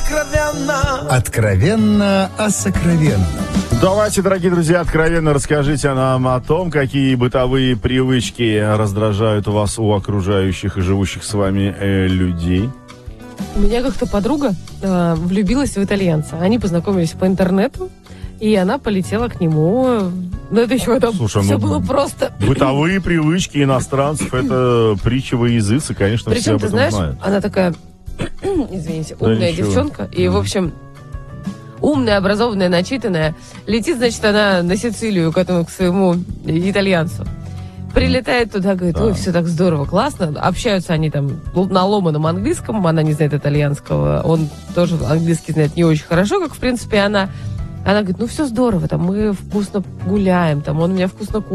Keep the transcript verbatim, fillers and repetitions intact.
Откровенно. Откровенно о сокровенном. Давайте, дорогие друзья, откровенно расскажите нам о том, какие бытовые привычки раздражают вас у окружающих и живущих с вами э, людей. У меня как-то подруга э, влюбилась в итальянца. Они познакомились по интернету, и она полетела к нему. Ну, это еще это Слушай, все ну, было просто... Бытовые привычки иностранцев — это притча во языце, конечно, все Причем, об ты этом знаешь, знают. она такая, извините, Да умная ничего. девчонка. И, в общем, умная, образованная, начитанная. Летит, значит, она на Сицилию к этому, к своему итальянцу. Прилетает туда, говорит, ой, все так здорово, классно. Общаются они там на ломаном английском, она не знает итальянского, он тоже английский знает не очень хорошо, как, в принципе, она. Она говорит, ну все здорово, там мы вкусно гуляем, там он меня вкусно кушает.